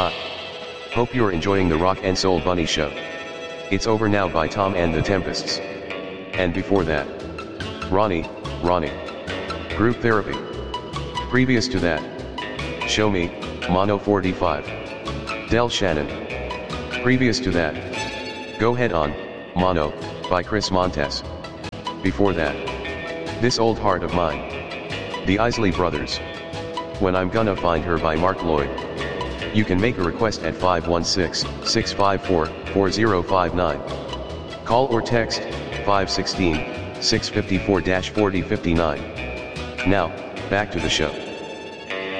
Haha. Hope you're enjoying the Rock and Soul Bunny Show. It's over now by Tom and the Tempests. And before that, Ronnie. Group Therapy. Previous to that, Show Me, Mono 45. Del Shannon. Previous to that, Go Head On, Mono, by Chris Montes. Before that, This Old Heart of Mine. The Isley Brothers. When I'm Gonna Find Her by Mark Lloyd. You can make a request at 516-654-4059. Call or text 516-654-4059. Now, back to the show.